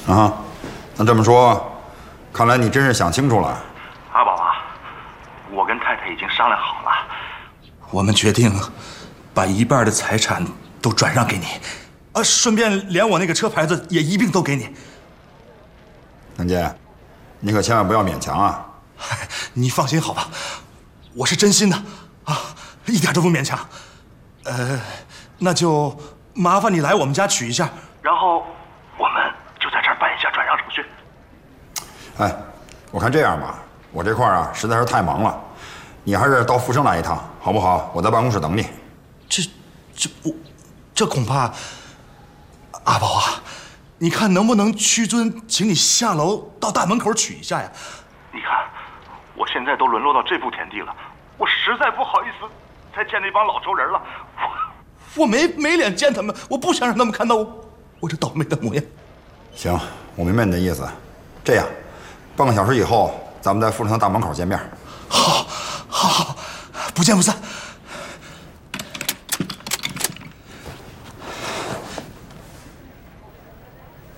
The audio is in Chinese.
啊，那这么说，看来你真是想清楚了。 阿宝啊，我跟太太已经商量好了， 我们决定把一半的财产都转让给你，顺便连我那个车牌子也一并都给你。 南姐，你可千万不要勉强啊！ 你放心好吧，我是真心的啊，一点都不勉强。那就麻烦你来我们家取一下， 然后我们就在这儿办一下转让手续。 哎，我看这样吧，我这块儿啊实在是太忙了，你还是到富生来一趟好不好？我在办公室等你。 这恐怕，阿宝啊，你看能不能屈尊请你下楼到大门口取一下呀？ 你看，我现在都沦落到这步田地了，我实在不好意思再见那帮老仇人了。 我没脸见他们，我不想让他们看到我这倒霉的模样。 行，我明白你的意思。这样，半个小时以后咱们在富生堂大门口见面。 好，不见不散。